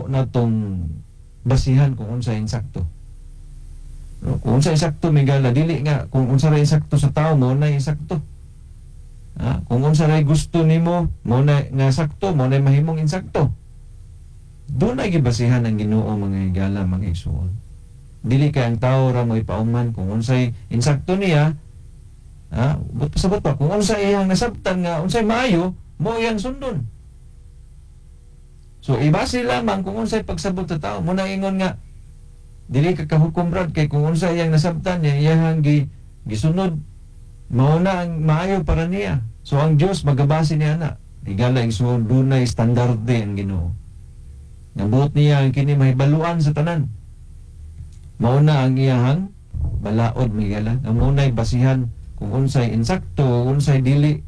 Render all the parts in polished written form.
mahimo natong basihan kung unsa insakto. No, kung unsa insakto migala dili nga kung unsa ra insakto sa tao mo na insakto. Kung unsa ra gusto nimo mo na nga sakto mo na mahimong insakto. Doon ay gibasihan ang Ginoo mga higala mga igsoon. Dili kay ang tao ra mo ipauman kung unsay insakto niya. But pasabot pa kung unsay iyang nasabtan nga unsay maayo mo iyang sundon. So ibase lamang kung unsay pagsabot sa tao mo na ingon nga dili ka kahukom brad kay kung unsay iyang nasabtan niya iyang gisunod mao na ang maayo para niya. So ang Dios magabase niya na higala igsoon dunay standarde ang Ginoo. Nabuot niya ang kini mahibaluan sa tanan. Mao na ang iyang balaod migala. Amo nay basihan kung unsay insakto, unsay dili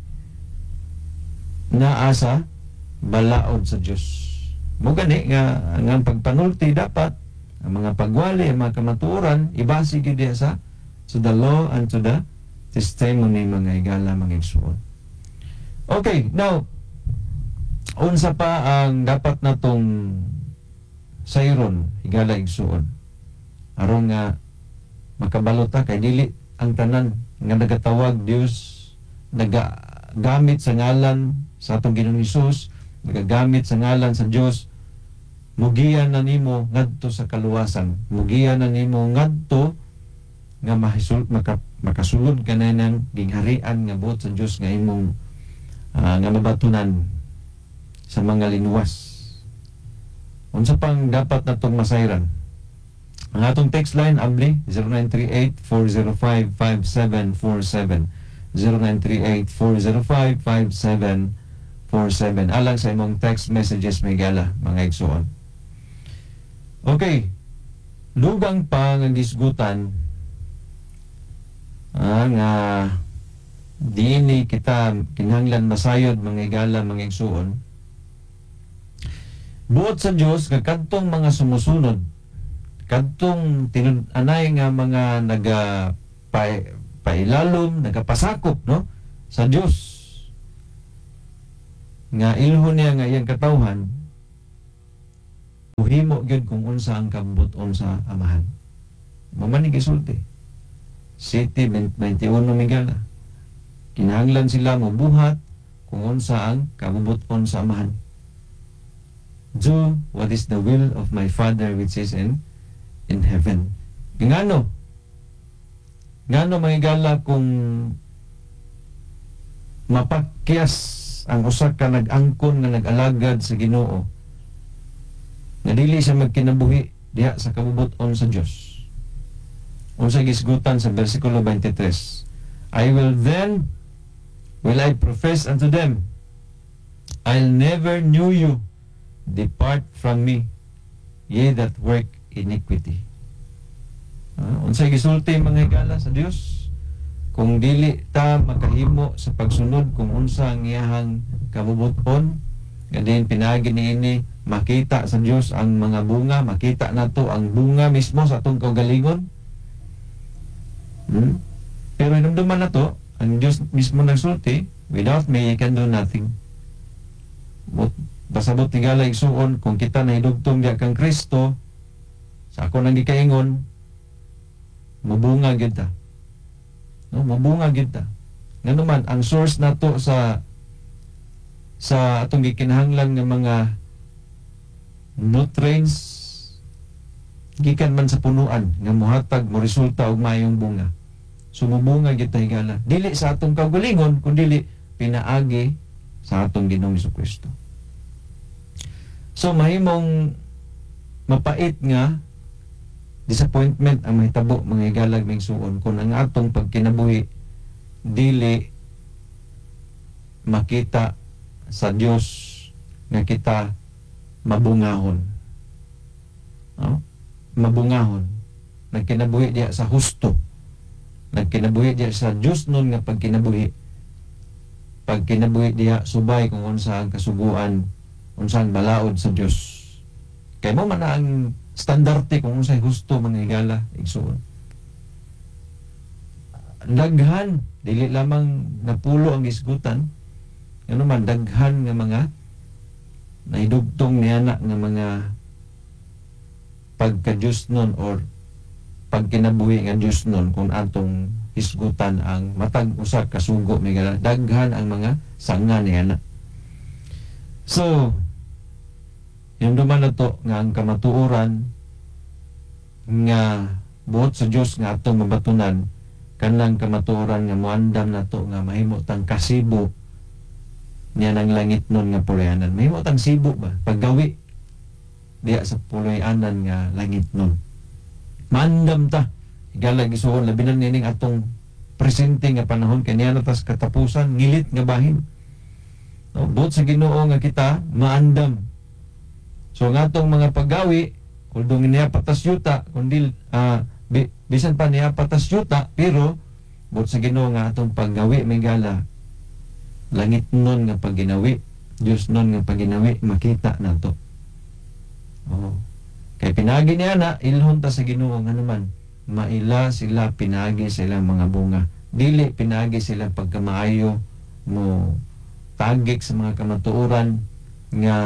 naa sa balaod sa Dios. Mo gani nga ang pagpanulti dapat ang mga pagwali, ang mga kamatuoran ibase gyud diha sa to the law and to the testimony mga higala mga igsoon. Okay, now unsa pa ang dapat natong sayron higala igsoon aron nga makabalo ta kay dili ang tanan nga nagatawag Dios nagagamit sa ngalan sa atong Ginoong Hesus, nagagamit sa ngalan sa Dios mugian na nimo ngadto sa kaluwasan, mugian na nimo ngadto nga makasulod ka na ng gingharian nga buot sa Dios nga imong nga mabatunan sa mga linuwas. Unsa pang dapat natong masayran? Ang atong text line abli 0938-405-5747 0938-405-5747 alang sa imong text messages may gala mga igsoon. Okay, lugang pa nga gisgutan nga diini kita kinahanglan masayod mga igala mga igsoon. Buot sa Dios nga kadtong mga sumusunod kadtong tinud-anay nga mga pailalom nagapasakop no sa Dios nga ilhon niya nga iyang katawhan uhimo gyud kung unsa ang kabuton sa amahan. Mamani gisulti City 21 migala kinahanglan sila mobuhat kung unsa ang kabubuton sa amahan. Do what is the will of my Father which is in heaven. Ngano mga higala kung mapakyas ang usa ka nag-angkon nga nag-alagad sa Ginoo nga dili siya magkinabuhi diha sa kabubuton sa Dios. Unsa gisgutan sa bersikulo 23, will I profess unto them, I'll never knew you, depart from me, ye that work iniquity. Unsay gisulti mga higala sa Dios kung dili ta makahimo sa pagsunod kung unsa ang iyahang kabubuton kadin pinagi niini makita sa Dios ang mga bunga, makita nato ang bunga mismo sa atong kaugalingon. Pero hinumduman nato ang Dios mismo nagsulti, without me you can do nothing. Pasabot higala igsuon kung kita nahidugtong diha kang Kristo sa ako nang gikaingon mabunga gyud ta. No, mabunga gyud ta. Nganuman ang source nato sa atong gikinahanglan nga mga nutrients gikan man sa punuan nga mohatag mo resulta og mayong bunga. Sumubunga gyud ta higala. Dili sa atong kaugalingon kundi pinaagi sa atong Ginoong Jesucristo. So mahimong mapait nga disappointment ang mahitabo mga higalag may suon kung ang atong pagkinabuhi dili makita sa Dios nga kita mabungahon. No? Mabungahon. Nagkinabuhi diya sa husto. Nagkinabuhi diya sa Dios nun nga pagkinabuhi. Pagkinabuhi diya subay kung unsa ang kasuguan, unsa ang balaod sa Dios. Kay mo man ang standarte kung unsay husto mga higala igsuon. Daghan dili lamang napulo ang isgutan, ano man daghan nga mga naidugtong niana nga mga pagka-Diyos nun or pagkinabuhi nga Diyos nun kung atong hisgutan ang matag usa ka sugo may daghan ang mga sanga niya na. So yung duman na to nga ang kamatuoran nga buot sa Diyos nga atong mabatunan kanang kamatuoran nga muandam na to nga mahimo tang kasibo niya ng langit nun nga puloy-anan. Mahimo tang sibo ba? Paggawi diya sa puloy-anan nga langit nun. Maandam ta. Higala gisuon labi na nining atong presente nga panahon kaniya na tas katapusan ngilit nga bahin. No, buot sa Ginoo nga kita maandam. So nga atong mga paggawi kuldong niya patas yuta kundi bisan pa niya patas yuta pero buot sa Ginoo nga atong paggawi may gala langit nun nga pagginawi Diyos nun nga pagginawi makita na to. Oh. Kay pinagi niya na ilhon ta sa Ginoo nga naman maila sila pinagi sila mga bunga dili pinagi sila pagkamaayo mo tagik sa mga kamatuoran nga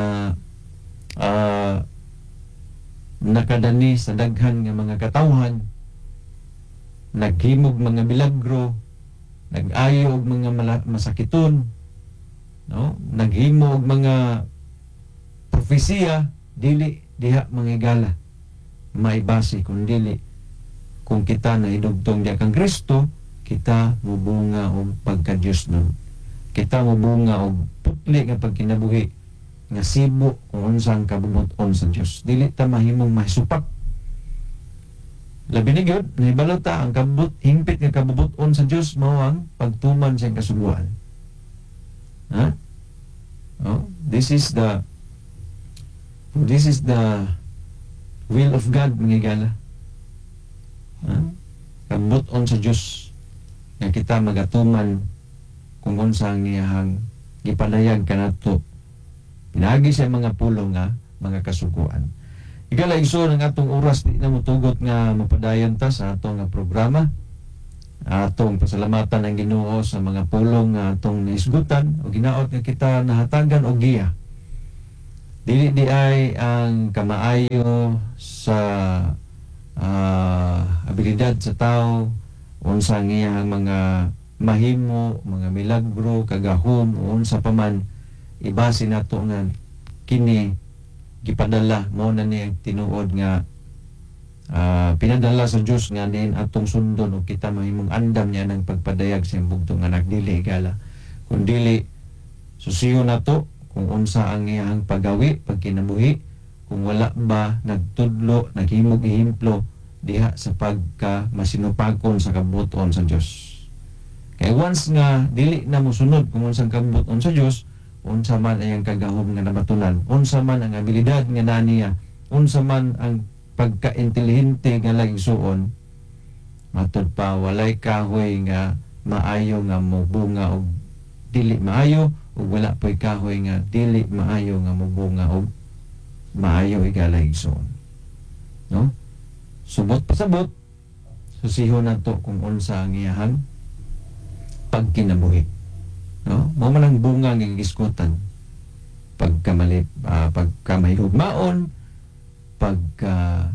nakadani sa daghan nga mga katawhan naghimog mga milagro nag-ayo og mga masakiton no naghimo og mga propesiya dili diha mangigala maibasi kun dili kung kita na idugtong diha kang Kristo kita mubunga og pagka-Dios nun kita mubunga og putli nga pagkinabuhi nga sibo kung unsang kabubuton sa Dios dili ta mahimong mahisupak labi ni gyud nahibalo ta ang hingpit nga kabubuton sa Dios mao ang pagtuman sa kasuluan. Ha? Oh, this is the will of God mga igala. Kabubuton sa Dios nga kita magatuman kung unsang iyang gipadayag kanato pinagi sa mga pulong nga mga kasuguan. Igala iso ng atong oras di na mutugot nga mapadayon ta sa atong programa. Atong pasalamatan ang Ginoo sa mga pulong nga atong naisgutan o ginaot nga kita nahatagan og giya. Dili di ay ang kamaayo sa abilidad sa tao unsang iyang mga mahimo, mga milagro, kagahom unsa pa man ibase nato nga kini gipadala mo na niya tinuod nga pinadala sa Diyos nga din atong sundon o kita mahimong andam niya ng pagpadayag sa bugtong anak dili gala kung dili susiyo na to kung unsa ang iyang pagawi pagkinabuhi kung wala ba nagtudlo naghimog ihimplo diha sa pagka masinupakon sa kabuton sa Diyos. Kaya once nga dili na mosunod kung unsang kabuton sa Diyos unsa man ang kagahom nga nabatunan unsa man ang abilidad nga naniya unsa man ang pagka-intelihente nga lagsuon matud pa walay kahoy nga maayo nga mubunga og dili maayo ug wala po'y kahoy nga dili maayo nga mubunga og maayo igalagsuon no subot pasabot susihon nato kung unsa ang iyang pagkinabuhi no mo man ang bunga nga giskutan pagkamalip pagkamahigugmaon pagka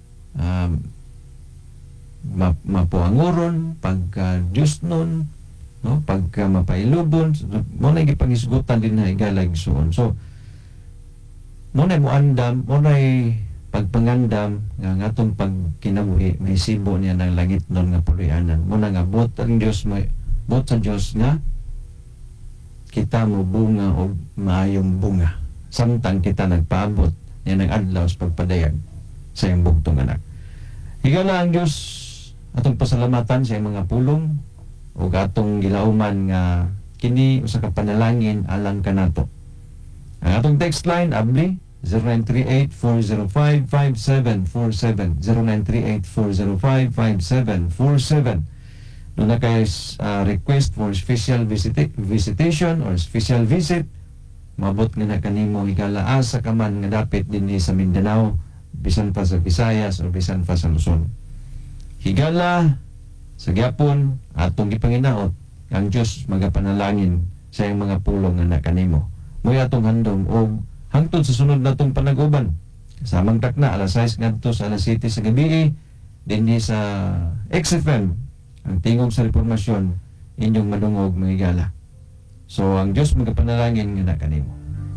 mapuangoron pagka Diyos nun no pagka mapailubon mo na gipangisgutan din na igalagsuon so mo na muandam mo na pagpangandam nga atong pagkinabuhi may sibo niya ng langit nun nga puloy-anan mo na nga bot ang Diyos bot sa Diyos nga kita mo bunga o maayong bunga samtang kita nagpaabot niya ng adlaw sa pagpadayag sa iyong bugtong anak. Higala ang Diyos atong pasalamatan sa iyong mga pulong o atong gilauman nga kini usa ka panalangin alang kanato. Ang atong text line abli 0938-405-5747 0938-405-5747 doon na kayo request for special visitation or special visit mabot nga na kanimo igala asa ka man nga dapit dinhi sa Mindanao bisan pa sa Visayas o bisan pa sa Luzon higala sa gyapon atong gipanginaot ang Dios magapanalangin sa iyang mga pulong nga nakanimo moy atong handom og hangtod sa sunod natong panag-uban Samang takna alas 6 ngadto sa alas 7 sa gabi dinhi sa XFM ang tingog sa reformasyon inyong madungog mga higala. So ang Dios magapanalangin nga na kanimo.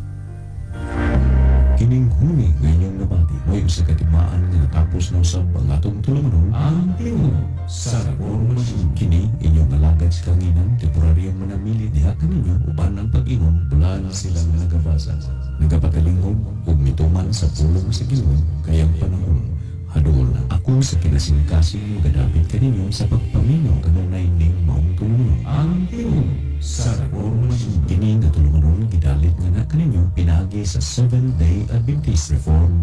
Kining huni nga inyong nabati may usa ka timaan nga natapos na usab ang atong tulumanon ang tingog sa reformasyon. Kini inyong alagad sa kanginan temporaryong manamili diha kaninyo uban ang pag-ingon bulan silang nagabasa nagapagalingog ug mituman sa pulong sa Ginoo kayang panahon. Hadol ako sa kinasingkasing gadapit kaninyo sa pagpaminaw kanunay ning maong tulumanon ang tingog sa reformasyon. Kini nga tulumanon gidalit nga na kaninyo pinagi sa Seventh-day Adventist Reformed